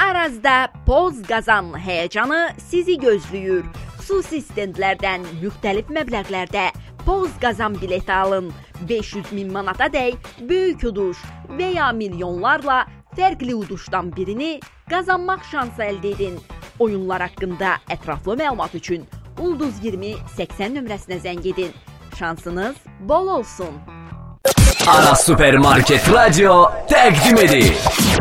Arazda Poz Qazan həyəcanı sizi gözləyir. Xüsusi stendlərdən müxtəlif məbləğlərdə Poz Qazan bileti alın. 500.000 manatadək böyük uduş və ya milyonlarla fərqli uduşdan birini qazanmaq şansı əldə edin. Oyunlar haqqında ətraflı məlumat üçün Ulduz 20 80 nömrəsinə zəng edin. Şansınız bol olsun. Ana Süpermarket Radyo təqdim edir.